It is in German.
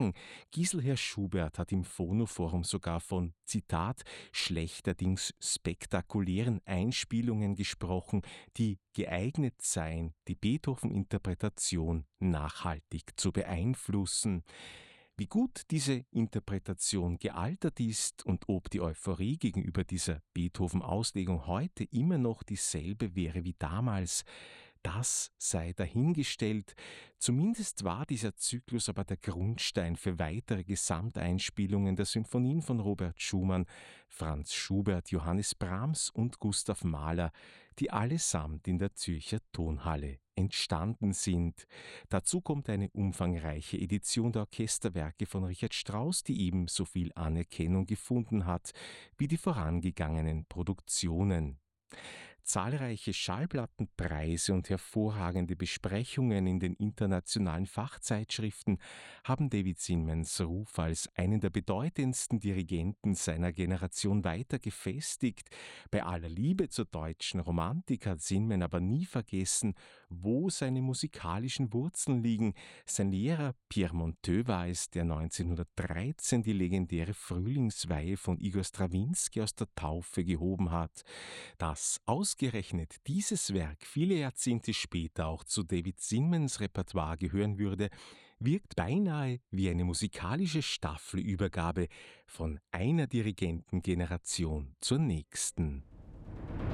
Werken. Giselher Schubert hat im Phonoforum sogar von, Zitat, schlechterdings spektakulären Einspielungen gesprochen, die geeignet seien, die Beethoven-Interpretation nachhaltig zu beeinflussen. Wie gut diese Interpretation gealtert ist und ob die Euphorie gegenüber dieser Beethoven-Auslegung heute immer noch dieselbe wäre wie damals, das sei dahingestellt. Zumindest war dieser Zyklus aber der Grundstein für weitere Gesamteinspielungen der Symphonien von Robert Schumann, Franz Schubert, Johannes Brahms und Gustav Mahler, die allesamt in der Zürcher Tonhalle entstanden sind. Dazu kommt eine umfangreiche Edition der Orchesterwerke von Richard Strauss, die ebenso viel Anerkennung gefunden hat wie die vorangegangenen Produktionen. Zahlreiche Schallplattenpreise und hervorragende Besprechungen in den internationalen Fachzeitschriften haben David Zinmans Ruf als einen der bedeutendsten Dirigenten seiner Generation weiter gefestigt. Bei aller Liebe zur deutschen Romantik hat Zinman aber nie vergessen, wo seine musikalischen Wurzeln liegen. Sein Lehrer Pierre Monteux war es, der 1913 die legendäre Frühlingsweihe von Igor Strawinski aus der Taufe gehoben hat. Dass ausgerechnet dieses Werk viele Jahrzehnte später auch zu David Zinmans Repertoire gehören würde, wirkt beinahe wie eine musikalische Staffelübergabe von einer Dirigentengeneration zur nächsten.